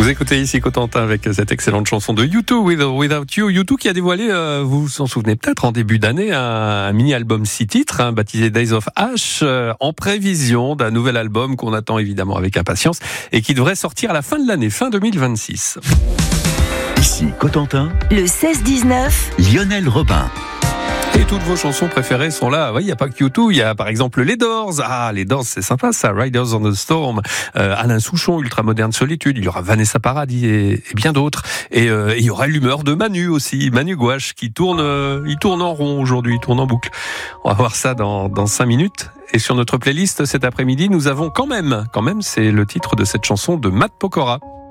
Vous écoutez ici Cotentin avec cette excellente chanson de U2, With or Without You. U2 qui a dévoilé, vous vous en souvenez peut-être, en début d'année, un mini-album 6 titres, baptisé Days of Ash, en prévision d'un nouvel album qu'on attend évidemment avec impatience et qui devrait sortir à la fin de l'année, fin 2026. Ici Cotentin, le 16-19, Lionel Robin. Et toutes vos chansons préférées sont là. Oui, il n'y a pas que U2, il y a par exemple les Doors. Ah, les Doors, c'est sympa ça. Riders on the Storm, Alain Souchon, Ultramoderne Solitude. Il y aura Vanessa Paradis et bien d'autres. Et il y aura l'humeur de Manu aussi, Manu Gouache, qui tourne en rond aujourd'hui, il tourne en boucle. On va voir ça dans 5 minutes. Et sur notre playlist cet après-midi, nous avons quand même, c'est le titre de cette chanson de Matt Pokora.